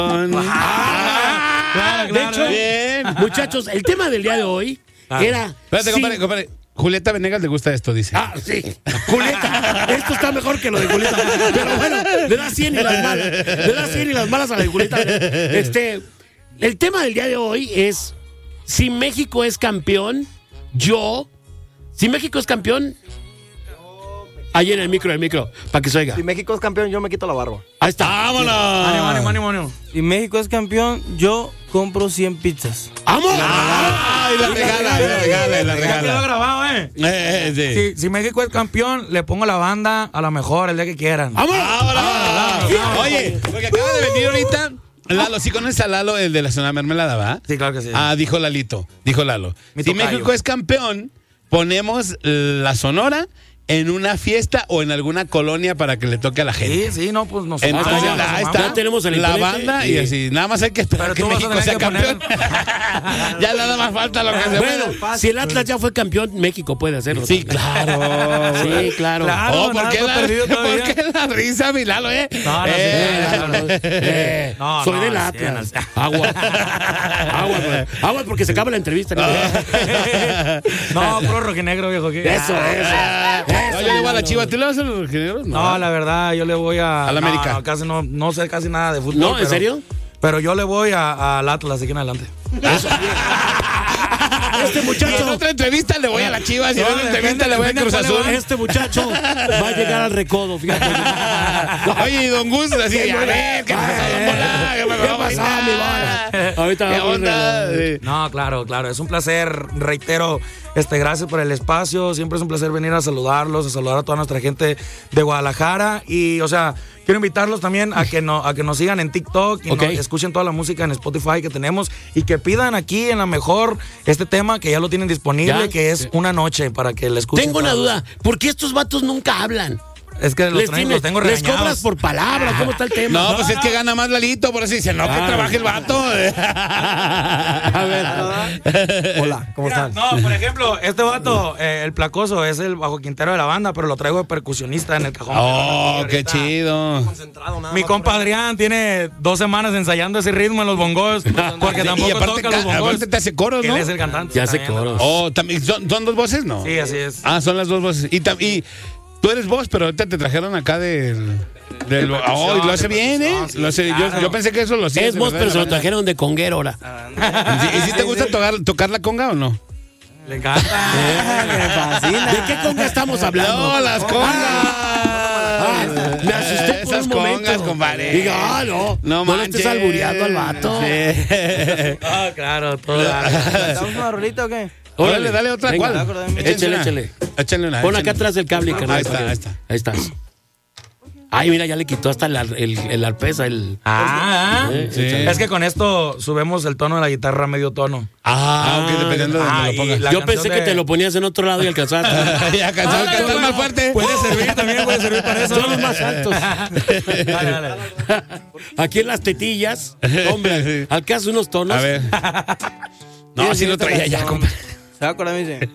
Claro, de hecho, bien. muchachos, el tema del día de hoy era... Espérate, sí. compadre. Julieta Venegas le gusta esto, dice. Sí. Julieta, esto está mejor que lo de Julieta. Pero bueno, le da 100 y las malas. Le da 100 y las malas a la de Julieta. El tema del día de hoy es: si México es campeón, si México es campeón, ahí en el micro, para que se oiga. Si México es campeón, yo me quito la barba. Ahí está. ¡Vámonos! Ánimo. Si México es campeón, yo compro 100 pizzas. ¡Vamos! ¡Ay, la regala! Ya quedó grabado, Sí. Si México es campeón, le pongo la banda a lo mejor el día que quieran. ¡Vámonos! Oye, porque acaba de venir ahorita Lalo. ¿Sí conoces a Lalo, el de la zona mermelada, va? Sí, claro que sí. Dijo Lalo. Mi Si tocayo. México es campeón, ponemos la Sonora en una fiesta o en alguna colonia para que le toque a la gente. Sí, no, pues nosotros. Entonces, ahí está. Ya tenemos el la imponente banda y así. Nada más hay que esperar Pero que tú vas a México sea tener que campeón. Ya nada más falta lo que se Bueno, pueda. si el Atlas ya fue campeón, México puede hacerlo. Sí, claro. Sí, claro. Claro. ¿Por qué nada, perdido todavía. ¿por qué la risa, mi Lalo, No, Soy no, del al Atlas. 100. Agua porque se acaba la entrevista. No, puro rojinegro, viejo. ¿qué? Eso. No, yo le voy a la Chiva. ¿Tú le vas a los rojinegros? No, la verdad, yo le voy a... Al América. No, casi no sé casi nada de fútbol. ¿No? ¿En pero- serio? Pero yo le voy al Atlas, de aquí en adelante. Este Y en muchacho... otra entrevista le voy a la Chivas y en otra entrevista le voy a Cruz Azul. Este muchacho va a llegar al recodo, fíjate. Oye, y Don Gus, así, a ver, ¿qué pasó, Don Bola? ¿Qué pasó, mi bola? Ahorita ¿Qué vamos a onda? No, claro. Es un placer, reitero, gracias por el espacio. Siempre es un placer venir a saludarlos, a saludar a toda nuestra gente de Guadalajara. Y, o sea, quiero invitarlos también a que nos sigan en TikTok y Ok. escuchen toda la música en Spotify que tenemos y que pidan aquí en la mejor este tema que ya lo tienen disponible, ¿Ya? que es Una Noche, para que le escuchen. Tengo una todos. duda. ¿Por qué estos vatos nunca hablan? Es que los tengo ¿Les regañados. cobras por palabra? ¿Cómo está el tema? No, pues es que gana más Lalito, por eso dice, no, que trabaje el vato. A ver. Hola, ¿cómo Mira, están? no, por ejemplo, este vato, el Placoso, es el bajo quintero de la banda, pero lo traigo de percusionista en el cajón. Oh, qué Ahorita, chido. Concentrado, nada Mi más. compa Adrián tiene 2 semanas ensayando ese ritmo en los bongos, porque tampoco Y aparte, toca los bongos. aparte te hace coros, ¿no? Él es el cantante. Ya sé también. coros. Oh, también, ¿son 2 voces, no? Sí, así es. Son las 2 voces. Y tú eres voz, pero ahorita te trajeron acá del y lo hace bien, ¿eh? Sí, Lo hace, claro. yo pensé que eso lo hacía. Es vos, pero se lo trajeron de conguero ahora. ¿Y si te gusta tocar la conga o no? Le encanta. Me fascina. ¿De qué conga estamos hablando? No, las congas. Me asusté por Esas un momento. congas, compadre. Diga, no No le estés manches. albureando al vato. Sí. Claro, todo. ¿Estamos una rolita o qué? Órale, dale otra. Venga, ¿Cuál? Échale. Échale una. Pon acá atrás del cable, carnal. Ahí está, ahí está. Ahí está. Ay, mira, ya le quitó hasta el arpesa. Sí. Sí. Es que con esto subimos el tono de la guitarra a medio tono. Ok, dependiendo de donde y lo pongas. la Yo canción pensé que de- te lo ponías en otro lado y alcanzaste. Ya cansado de cantar más fuerte. Puede servir también, puede servir para eso. Son los más altos. Dale. Aquí en las tetillas, hombre, alcanza unos tonos. A ver. No, sí lo traía ya, compadre. ¿Se va a acordar? Me dice.